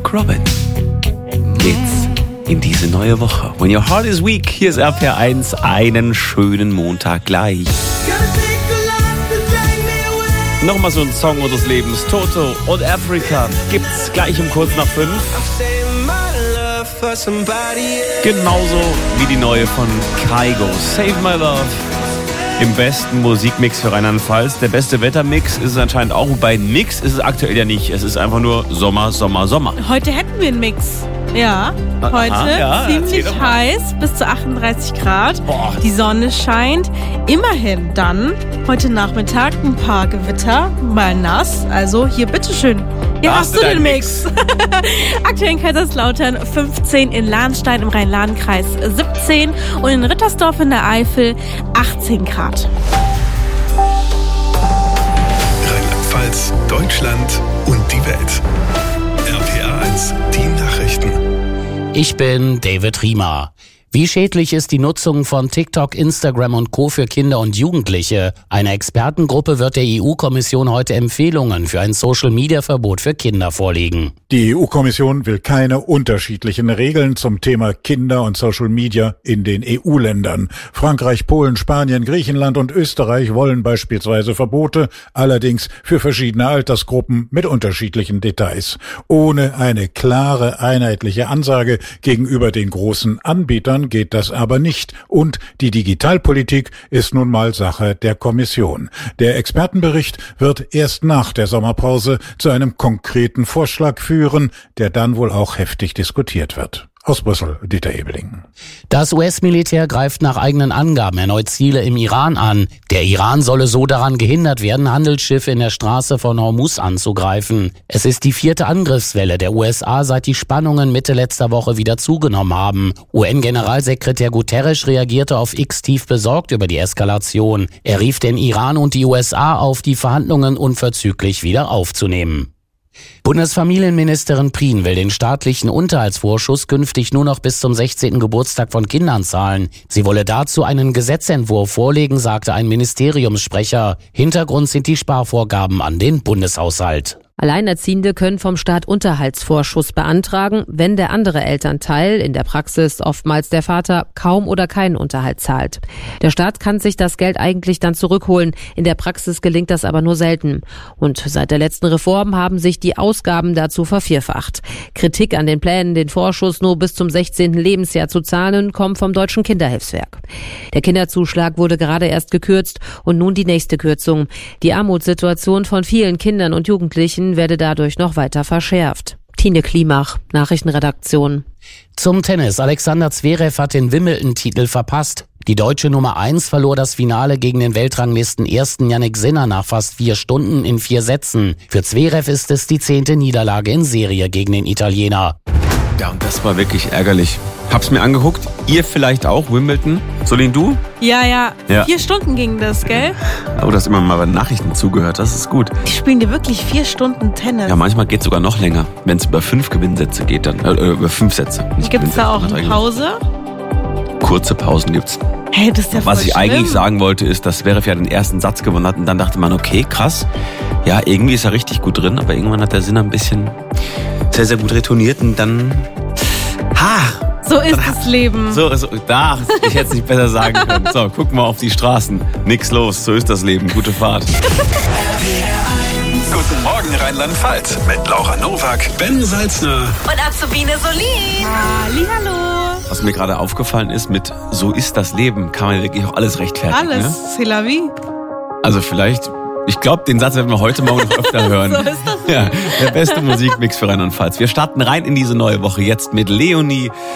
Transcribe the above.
Mark Robin geht's in diese neue Woche. When your heart is weak, hier ist RPR1. Einen schönen Montag gleich. Nochmal so ein Song unseres Lebens. Toto und Africa gibt's gleich um kurz nach 5. Genauso wie die neue von Kygo, Save My Love. Im besten Musikmix für Rheinland-Pfalz. Der beste Wettermix ist es anscheinend auch. Wobei ein Mix ist es aktuell ja nicht. Es ist einfach nur Sommer, Sommer, Sommer. Heute hätten wir einen Mix. Ja, heute ziemlich heiß, bis zu 38 Grad. Boah. Die Sonne scheint. Immerhin dann heute Nachmittag ein paar Gewitter, mal nass. Also hier, bitteschön. Hier hast du den Mix. Aktuell in Kaiserslautern 15, in Lahnstein im Rhein-Lahn-Kreis 17 und in Rittersdorf in der Eifel 18 Grad. Rheinland-Pfalz, Deutschland und die Welt. RPR1, die Nachrichten. Ich bin David Riemer. Wie schädlich ist die Nutzung von TikTok, Instagram und Co. für Kinder und Jugendliche? Eine Expertengruppe wird der EU-Kommission heute Empfehlungen für ein Social-Media-Verbot für Kinder vorlegen. Die EU-Kommission will keine unterschiedlichen Regeln zum Thema Kinder und Social Media in den EU-Ländern. Frankreich, Polen, Spanien, Griechenland und Österreich wollen beispielsweise Verbote, allerdings für verschiedene Altersgruppen mit unterschiedlichen Details. Ohne eine klare, einheitliche Ansage gegenüber den großen Anbietern geht das aber nicht. Und die Digitalpolitik ist nun mal Sache der Kommission. Der Expertenbericht wird erst nach der Sommerpause zu einem konkreten Vorschlag führen, der dann wohl auch heftig diskutiert wird. Aus Brüssel, Dieter Ebeling. Das US-Militär greift nach eigenen Angaben erneut Ziele im Iran an. Der Iran solle so daran gehindert werden, Handelsschiffe in der Straße von Hormuz anzugreifen. Es ist die 4. Angriffswelle der USA, seit die Spannungen Mitte letzter Woche wieder zugenommen haben. UN-Generalsekretär Guterres reagierte auf X tief besorgt über die Eskalation. Er rief den Iran und die USA auf, die Verhandlungen unverzüglich wieder aufzunehmen. Bundesfamilienministerin Prien will den staatlichen Unterhaltsvorschuss künftig nur noch bis zum 16. Geburtstag von Kindern zahlen. Sie wolle dazu einen Gesetzentwurf vorlegen, sagte ein Ministeriumssprecher. Hintergrund sind die Sparvorgaben an den Bundeshaushalt. Alleinerziehende können vom Staat Unterhaltsvorschuss beantragen, wenn der andere Elternteil, in der Praxis oftmals der Vater, kaum oder keinen Unterhalt zahlt. Der Staat kann sich das Geld eigentlich dann zurückholen. In der Praxis gelingt das aber nur selten. Und seit der letzten Reform haben sich die Ausgaben dazu vervierfacht. Kritik an den Plänen, den Vorschuss nur bis zum 16. Lebensjahr zu zahlen, kommt vom Deutschen Kinderhilfswerk. Der Kinderzuschlag wurde gerade erst gekürzt und nun die nächste Kürzung. Die Armutssituation von vielen Kindern und Jugendlichen werde dadurch noch weiter verschärft. Tine Klimach, Nachrichtenredaktion. Zum Tennis. Alexander Zverev hat den Wimbledon-Titel verpasst. Die deutsche Nummer 1 verlor das Finale gegen den Weltranglisten-Ersten Jannik Sinner nach fast 4 Stunden in 4 Sätzen. Für Zverev ist es die 10. Niederlage in Serie gegen den Italiener. Ja, und das war wirklich ärgerlich. Hab's mir angeguckt. Ihr vielleicht auch, Wimbledon? Solin, du? Ja. 4 Stunden ging das, gell? Oh, du hast immer mal bei Nachrichten zugehört. Das ist gut. Die spielen dir wirklich 4 Stunden Tennis. Ja, manchmal geht's sogar noch länger. Wenn es über 5 Gewinnsätze geht, dann über 5 Sätze. Gibt's da auch eine Pause? Kurze Pausen gibt's. Hey, das ist ja voll Was ich schlimm. eigentlich sagen wollte, ist, dass Zverev ja den ersten Satz gewonnen hat und dann dachte man, okay, krass. Ja, irgendwie ist er richtig gut drin, aber irgendwann hat der Sinner ein bisschen sehr, sehr gut retourniert und dann... So ist das Leben. Ich hätte es nicht besser sagen können. So, guck mal auf die Straßen. Nix los, so ist das Leben. Gute Fahrt. Guten Morgen Rheinland-Pfalz mit Laura Nowak, Ben Salzner Und Azubine Solin. Hallihallo. Was mir gerade aufgefallen ist, mit so ist das Leben, kann man wirklich auch alles rechtfertigen. Alles, Ne? c'est la vie. Also vielleicht, ich glaube, den Satz werden wir heute Morgen noch öfter hören. So ist das. Ja, der beste Musikmix für Rheinland-Pfalz. Wir starten rein in diese neue Woche jetzt mit Leonie